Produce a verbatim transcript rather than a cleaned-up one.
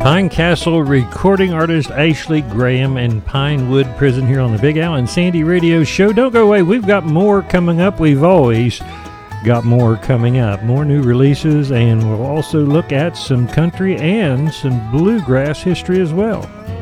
Pine Castle recording artist Ashley Graham and Pinewood Prison here on the Big Al and Sandy Radio Show. Don't go away. We've got more coming up. We've always got more coming up. More new releases, and we'll also look at some country and some bluegrass history as well.